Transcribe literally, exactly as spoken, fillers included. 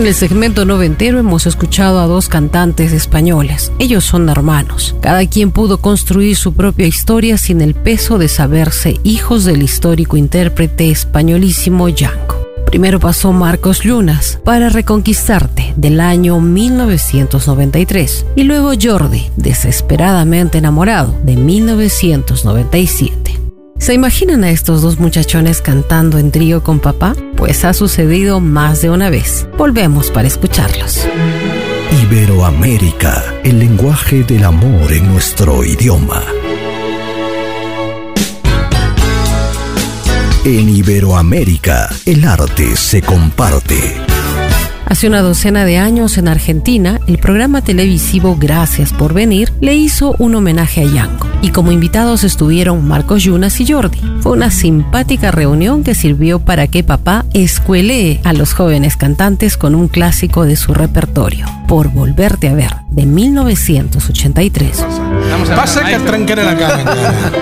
En el segmento noventero hemos escuchado a dos cantantes españoles. Ellos son hermanos. Cada quien pudo construir su propia historia sin el peso de saberse hijos del histórico intérprete españolísimo Django. Primero pasó Marcos Llunas para Reconquistarte, del año mil novecientos noventa y tres, y luego Jordi, Desesperadamente Enamorado, de mil novecientos noventa y siete. ¿Se imaginan a estos dos muchachones cantando en trío con papá? Pues ha sucedido más de una vez. Volvemos para escucharlos. Iberoamérica, el lenguaje del amor en nuestro idioma. En Iberoamérica, el arte se comparte. Hace una docena de años en Argentina, el programa televisivo Gracias por Venir le hizo un homenaje a Django. Y como invitados estuvieron Marcos Llunas y Jordi. Fue una simpática reunión que sirvió para que papá escuelee a los jóvenes cantantes con un clásico de su repertorio, Por Volverte a Ver, de mil novecientos ochenta y tres. Pasa que trancar en la cara.